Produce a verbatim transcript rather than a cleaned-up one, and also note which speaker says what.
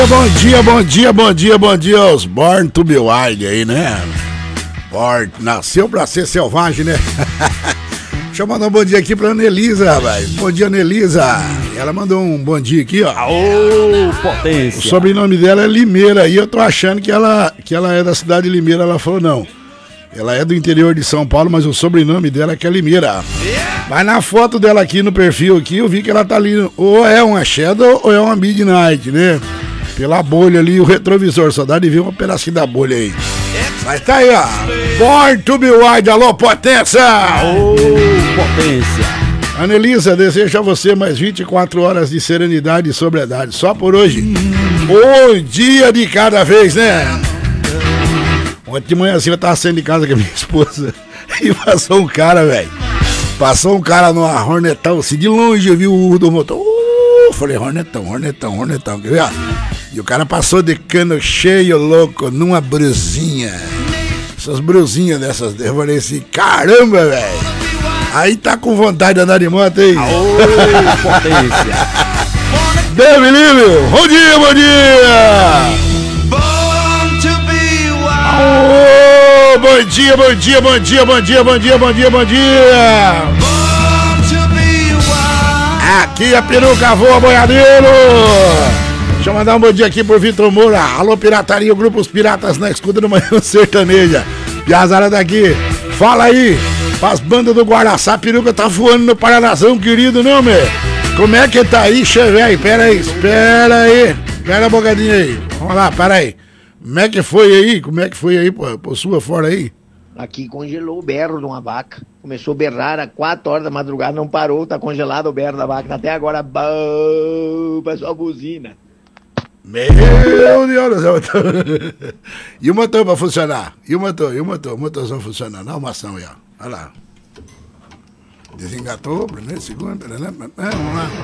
Speaker 1: Bom dia, bom dia, bom dia, bom dia aos Born to be Wild aí, né? Born, nasceu pra ser selvagem, né? Deixa eu mandar um bom dia aqui pra Anelisa, rapaz. Bom dia, Anelisa. Ela mandou um bom dia aqui, ó.
Speaker 2: Aô, potência.
Speaker 1: O sobrenome dela é Limeira e eu tô achando que ela, que ela é da cidade de Limeira. Ela falou, não. Ela é do interior de São Paulo, mas o sobrenome dela é que é Limeira. Mas na foto dela aqui no perfil aqui, eu vi que ela tá ali, ou é uma Shadow ou é uma Midnight, né? Pela bolha ali, o retrovisor, só dá de ver um pedacinho da bolha aí. Mas tá aí, ó. Born to be Wild, alô, potência!
Speaker 2: Aô, potência.
Speaker 1: Anelisa, desejo a você mais vinte e quatro horas de serenidade e sobriedade. Só por hoje. Um dia de cada vez, né? Ontem de manhãzinha eu tava saindo de casa com a minha esposa e passou um cara, velho. Passou um cara numa Hornetão, assim, de longe eu vi o urro do motor. Uh, falei, Hornetão, Hornetão, Hornetão, quer ver? E o cara passou de cano cheio, louco, numa brusinha. Essas brusinhas dessas, eu falei assim, caramba, velho. Aí tá com vontade de andar de moto aí.
Speaker 2: Aô, potência.
Speaker 1: Deus livre, bom dia, bom dia. Aô, bom dia, bom dia, bom dia, bom dia, bom dia, bom dia, bom dia. Aqui a peruca voa, boiadeiro. Deixa eu mandar um bom dia aqui pro Vitor Moura. Alô, pirataria, o grupo Os Piratas na escuta do Manhã Sertaneja. Piazara daqui, fala aí. As bandas do Guaraçá, a peruca tá voando no Paranazão, querido, não, meu? Como é que tá aí, che, velho? Pera aí, espera aí. Espera a bocadinha aí. Vamos lá, para aí. Como é que foi aí? Como é que foi aí, pô? Pô, sua fora aí?
Speaker 3: Aqui congelou o berro de uma vaca. Começou a berrar às quatro horas da madrugada, não parou, tá congelado o berro da vaca. Até agora, bão, passou a buzina.
Speaker 1: Meu Deus do céu. E o motor pra funcionar? E o motor? E o motor? O motorzão funcionando. Dá uma ação aí, ó. Olha lá. Desengatou, primeiro, segundo, vamos lá.